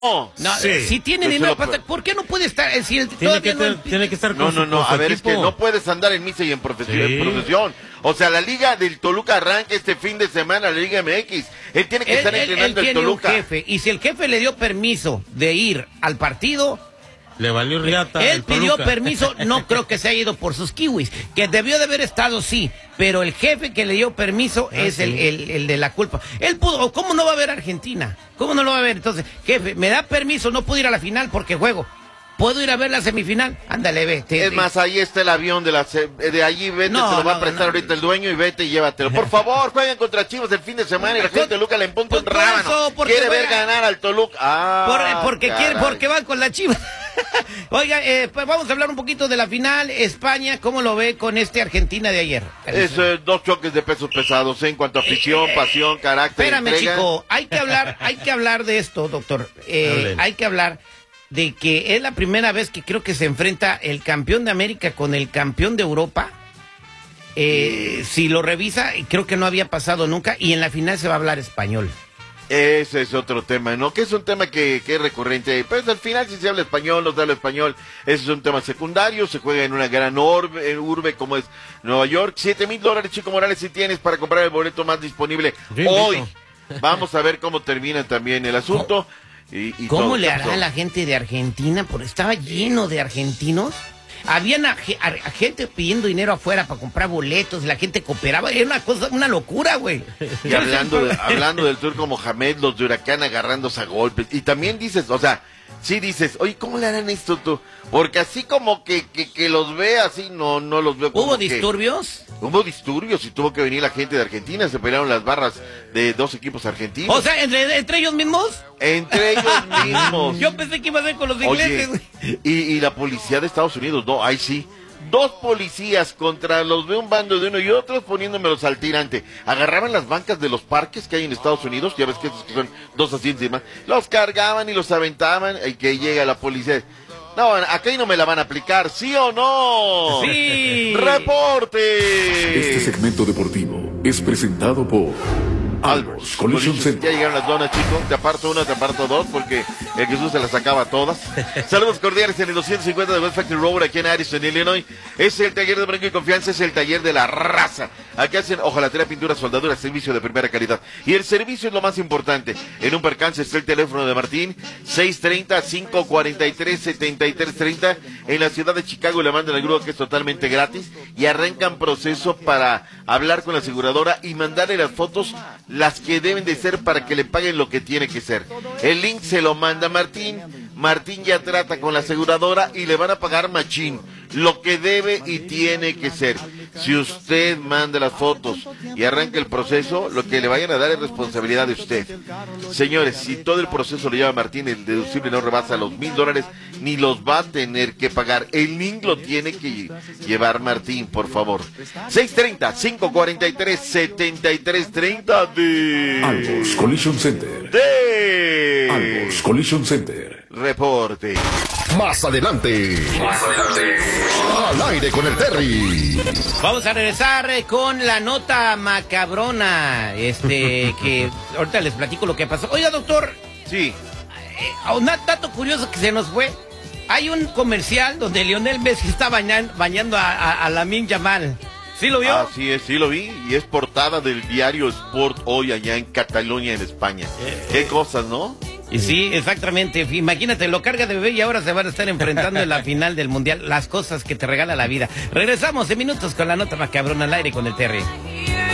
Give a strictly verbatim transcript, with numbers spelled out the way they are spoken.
No, no sí. Si tiene Yo dinero, lo... para... ¿por qué no puede estar? Si el, tiene, que no... ter, tiene que estar con No, no, no, su, a ver, equipo. es que no puedes andar en misa y en profesión, sí. en profesión. O sea, la Liga del Toluca arranca este fin de semana, la Liga M X. Él tiene que él, estar entrenando él, él el Toluca. Un jefe, y si el jefe le dio permiso de ir al partido... Le valió riata. Él pidió permiso, no creo que se haya ido por sus kiwis, que debió de haber estado, sí, pero el jefe que le dio permiso ah, es sí. el, el, el de la culpa. Él pudo, ¿cómo no va a ver Argentina? ¿Cómo no lo va a ver? Entonces, jefe, me da permiso, no puedo ir a la final porque juego. ¿Puedo ir a ver la semifinal? Ándale, vete. Es más, ahí está el avión de la de allí, vete, no, te lo va no, a prestar no, ahorita el dueño y vete y llévatelo. Por favor, jueguen contra Chivas el fin de semana y la gente de Toluca le empunta un rábano. Quiere ver ganar al Toluca. Ah, por, porque quiere, porque van con la Chivas. Oiga, eh, pues vamos a hablar un poquito de la final. España, ¿cómo lo ve con este Argentina de ayer? Es eh, dos choques de pesos pesados, ¿eh? En cuanto a afición, eh, pasión, carácter, espérame, entrega. chico, hay que hablar, hay que hablar de esto, doctor. Eh, hay que hablar de que es la primera vez que creo que se enfrenta el campeón de América con el campeón de Europa. Eh, si lo revisa, creo que no había pasado nunca, y en la final se va a hablar español. Ese es otro tema, ¿no? Que es un tema que, que es recurrente. Pues al final, si se habla español, no se habla español, ese es un tema secundario. Se juega en una gran urbe, urbe como es Nueva York. Siete mil dólares, Chico Morales, si tienes para comprar el boleto más disponible sí, hoy. Listo. Vamos a ver cómo termina también el asunto. Y, y ¿Cómo todo, le hará todo. a la gente de Argentina? Porque estaba lleno de argentinos. Habían a, a, a gente pidiendo dinero afuera para comprar boletos, la gente cooperaba, era una cosa, una locura, güey. Y hablando, de, hablando del turco Mohamed, los de Huracán agarrándose a golpes. Y también dices, o sea, sí dices, oye, ¿cómo le harán esto tú? Porque así como que, que, que los ve así, no, no los veo como ¿Hubo que... disturbios? Hubo disturbios y tuvo que venir la gente de Argentina, se pelearon las barras de dos equipos argentinos. O sea, ¿entre, entre ellos mismos? Entre ellos mismos. Yo pensé que iba a ser con los ingleses. Oye, y, y la policía de Estados Unidos, no, ahí sí. Dos policías contra los de un bando de uno y otros poniéndomelos al tirante. Agarraban las bancas de los parques que hay en Estados Unidos, ya ves que esos que son dos asientos y demás, los cargaban y los aventaban, y que llega la policía. No, acá no me la van a aplicar, ¿sí o no? ¡Sí! ¡Reporte! Este segmento deportivo es presentado por Albros Collision Center. Ya llegaron las donas, chicos. Te aparto una, te aparto dos, porque el Jesús se las sacaba todas. Saludos cordiales en el doscientos cincuenta de West Factory Road, aquí en Addison, Illinois. Es el taller de brinco y confianza, es el taller de la raza. Aquí hacen hojalatería, pintura, soldadura, servicio de primera calidad. Y el servicio es lo más importante. En un percance está el teléfono de Martín, seis treinta, cinco cuarenta y tres, setenta y tres treinta. En la ciudad de Chicago le mandan el grúa, que es totalmente gratis. Y arrancan proceso para hablar con la aseguradora y mandarle las fotos, las que deben de ser para que le paguen lo que tiene que ser. El link se lo manda Martín. Martín ya trata con la aseguradora y le van a pagar machín, lo que debe y tiene que ser. Si usted manda las fotos y arranca el proceso, lo que le vayan a dar es responsabilidad de usted. Señores, si todo el proceso lo lleva Martín, el deducible no rebasa los mil dólares, ni los va a tener que pagar. El link lo tiene que llevar Martín, por favor. seis treinta, cinco cuarenta y tres, setenta y tres treinta de... Albros Collision Center. De... Albros Collision Center. Reporte. Más adelante. Más adelante. Al aire con el Terry. Vamos a regresar con la nota macabrona. Este, que ahorita les platico lo que pasó. Oiga, doctor. Sí. Eh, un dato curioso que se nos fue. Hay un comercial donde Lionel Messi está bañando, bañando a, a, a Lamine Yamal. ¿Sí lo vio? Así es, sí lo vi, y es portada del diario Sport hoy allá en Cataluña, en España. Eh, Qué cosas, ¿no? Y sí, exactamente. Imagínate, lo carga de bebé y ahora se van a estar enfrentando en la final del Mundial. Las cosas que te regala la vida. Regresamos en minutos con la nota macabrona al aire con el Terry.